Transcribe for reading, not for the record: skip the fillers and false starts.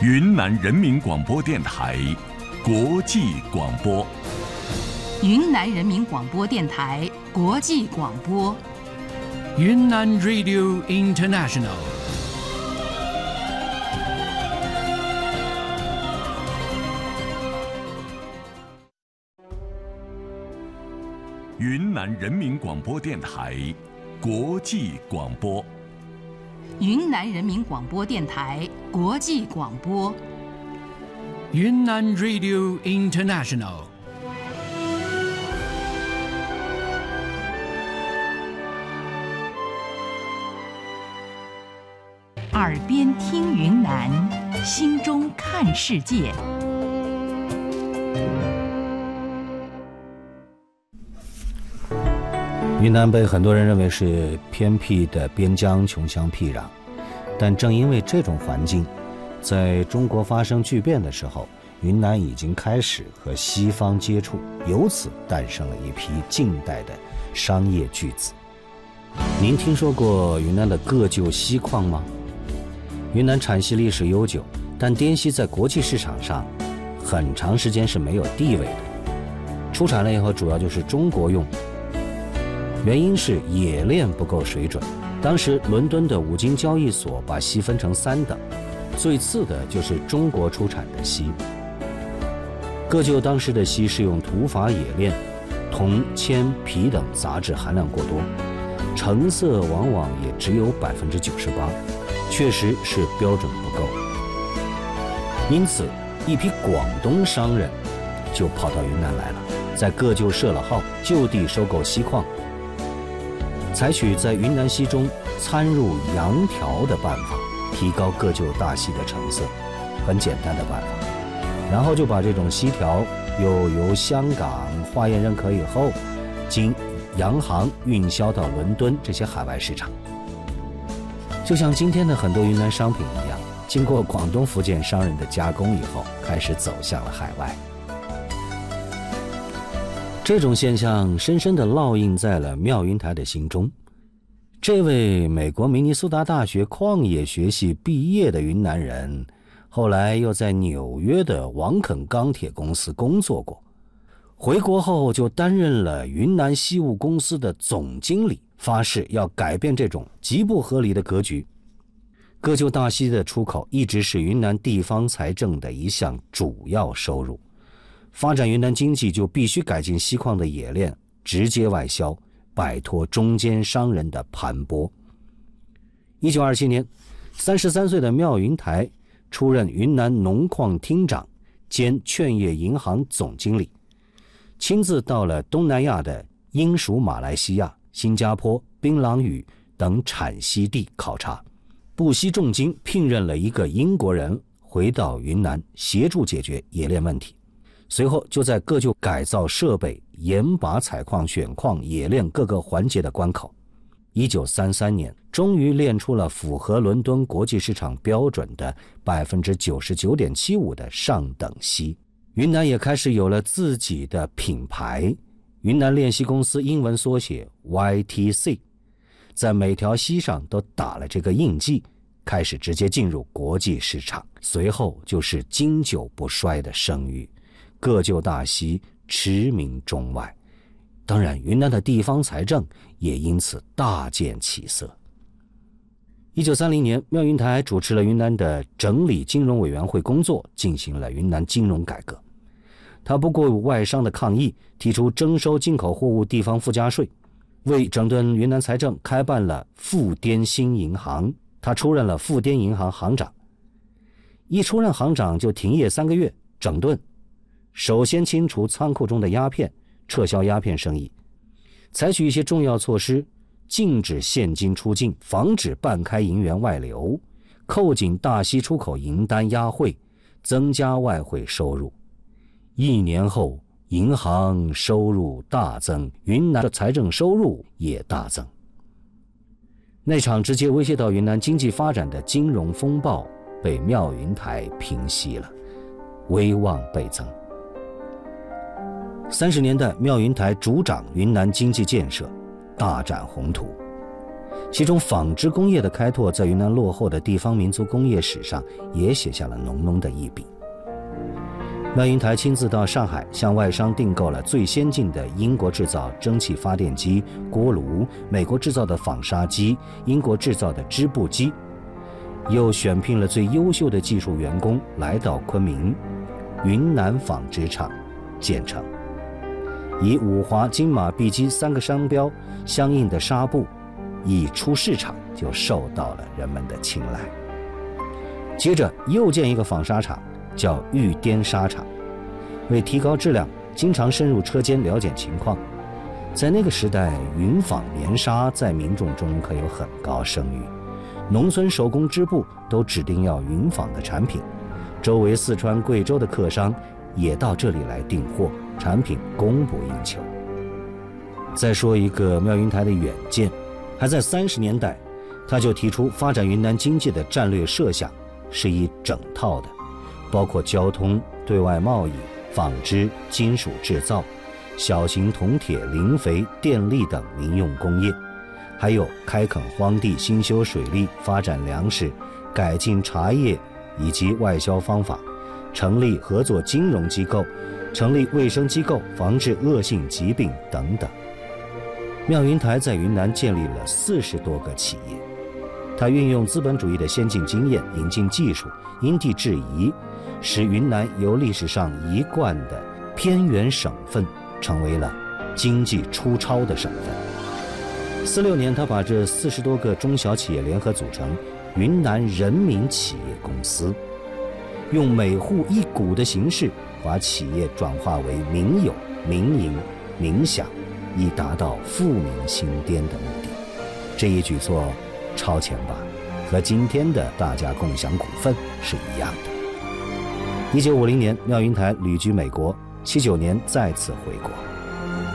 云南人民广播电台国际广播。 云南人民广播电台国际广播。 云南 Radio International。 云南人民广播电台国际广播。 云南人民广播电台国际广播。 云南 Radio International。 耳边听云南，心中看世界。 云南被很多人认为是偏僻的边疆穷乡僻壤，但正因为这种环境，在中国发生巨变的时候，云南已经开始和西方接触，由此诞生了一批近代的商业巨子。您听说过云南的个旧锡矿吗？云南产锡历史悠久，但滇锡在国际市场上很长时间是没有地位的，出产了以后主要就是中国用，原因是冶炼不够水准。当时伦敦的五金交易所把锡分成3等，最次的就是中国出产的锡。个旧当时的锡是用土法冶炼，铜、铅、皮等杂质含量过多，成色往往也只有98%，确实是标准不够。因此一批广东商人就跑到云南来了，在个旧设了号，就地收购锡矿，采取在云南锡中掺入洋条的办法，提高个旧大锡的成色，很简单的办法。然后就把这种锡条又由香港化验认可以后，经洋行运销到伦敦这些海外市场。就像今天的很多云南商品一样，经过广东福建商人的加工以后，开始走向了海外。这种现象深深地烙印在了妙云台的心中。这位美国明尼苏达大学矿业学系毕业的云南人，后来又在纽约的王肯钢铁公司工作过，回国后就担任了云南锡务公司的总经理，发誓要改变这种极不合理的格局。个旧大锡的出口一直是云南地方财政的一项主要收入，发展云南经济就必须改进锡矿的冶炼，直接外销，摆脱中间商人的盘剥。1927年，33岁的妙云台出任云南农矿厅长兼劝业银行总经理，亲自到了东南亚的英属马来西亚、新加坡、槟榔屿等产锡地考察，不惜重金聘任了一个英国人回到云南协助解决冶炼问题。随后就在个旧改造设备、严把采矿、选矿、冶炼各个环节的关口，1933年终于炼出了符合伦敦国际市场标准的 99.75% 的上等锡。云南也开始有了自己的品牌，云南炼锡公司英文缩写 YTC， 在每条锡上都打了这个印记，开始直接进入国际市场。随后就是经久不衰的声誉，个旧大锡驰名中外，当然云南的地方财政也因此大见起色。1930年，妙云台主持了云南的整理金融委员会工作，进行了云南金融改革。他不顾外商的抗议，提出征收进口货物地方附加税，为整顿云南财政开办了富滇新银行，他出任了富滇银行行长。一出任行长就停业3个月，整顿。首先清除仓库中的鸦片，撤销鸦片生意，采取一些重要措施，禁止现金出境，防止半开银元外流，扣紧大锡出口银单押汇，增加外汇收入。1年后，银行收入大增，云南的财政收入也大增。那场直接威胁到云南经济发展的金融风暴被妙云台平息了，威望倍增。30年代，妙云台主掌云南经济建设，大展宏图。 其中纺织工业的开拓在云南落后的地方民族工业史上也写下了浓浓的一笔。妙云台亲自到上海向外商订购了最先进的英国制造蒸汽发电机、锅炉，美国制造的纺纱机，英国制造的织布机，又选聘了最优秀的技术员工来到昆明云南纺织厂建成。以五华、金马、碧鸡3个商标相应的纱布一出市场就受到了人们的青睐。接着又建一个纺纱厂，叫玉滇纱厂，为提高质量，经常深入车间了解情况。在那个时代，云纺棉纱在民众中可有很高声誉，农村手工织布都指定要云纺的产品，周围四川、贵州的客商也到这里来订货，产品供不应求。再说一个妙云台的远见，还在30年代，他就提出发展云南经济的战略设想是一整套的，包括交通、对外贸易、纺织、金属制造、小型铜铁、磷肥、电力等民用工业，还有开垦荒地、兴修水利、发展粮食、改进茶叶以及外销方法，成立合作金融机构，成立卫生机构，防治恶性疾病等等。妙云台在云南建立了40多个企业，他运用资本主义的先进经验，引进技术，因地制宜，使云南由历史上一贯的偏远省份成为了经济出超的省份。46年，他把这40多个中小企业联合组成云南人民企业公司，用每户1股的形式把企业转化为民有、民营、民享，以达到富民兴颠的目的。这一举措超前吧，和今天的大家共享股份是一样的。1950年，妙云台旅居美国，79年再次回国。